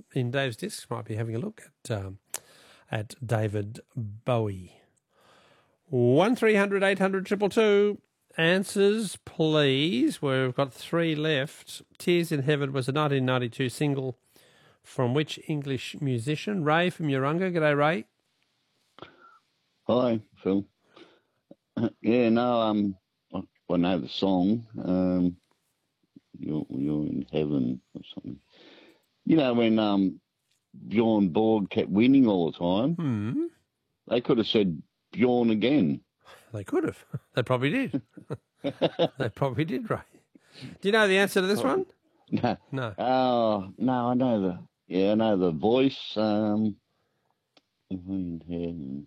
in Dave's Discs might be having a look at David Bowie. 1300 800 222. Answers, please. We've got 3 left. Tears in Heaven was a 1992 single from which English musician? Ray from Urunga. G'day, Ray. Hi, Phil. Yeah, no, I know the song. You're in heaven or something. You know when Bjorn Borg kept winning all the time? They could have said Bjorn again. They could have. They probably did. They probably did, Ray. Do you know the answer to this one? No. No. Oh, no, I know the voice. In heaven.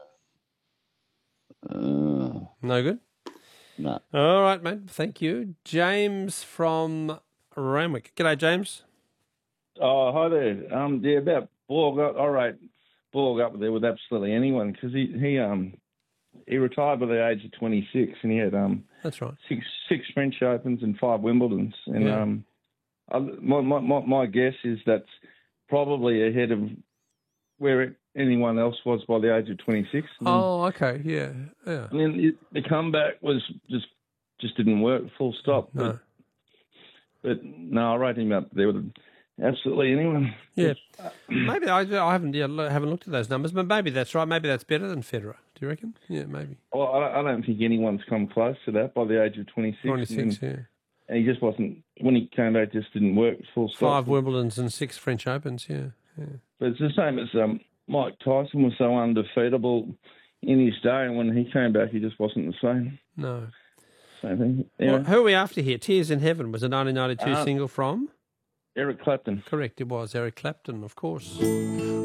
No good? No. All right, mate. Thank you. James from Ramwick. G'day, James. Oh, hi there. Yeah, about Borg. All right, Borg up there with absolutely anyone because he retired by the age of 26 and he had That's right. six French Opens and 5 Wimbledons. And my guess is that's probably ahead of where anyone else was by the age of 26. Oh, okay, yeah. And then the comeback was just didn't work. Full stop. No. But no, I rate him up there with absolutely anyone. Yeah, maybe I haven't looked at those numbers, but maybe that's right. Maybe that's better than Federer. Do you reckon? Yeah, maybe. Well, I don't think anyone's come close to that by the age of 26. 26, yeah. And he just wasn't, when he came back, just didn't work. Full stop. 5 Wimbledons and 6 French Opens, yeah. But it's the same as Mike Tyson was so undefeatable in his day, and when he came back, he just wasn't the same. No. Same thing. Yeah. Well, who are we after here? Tears in Heaven was a 1992 single from? Eric Clapton. Correct, it was Eric Clapton, of course.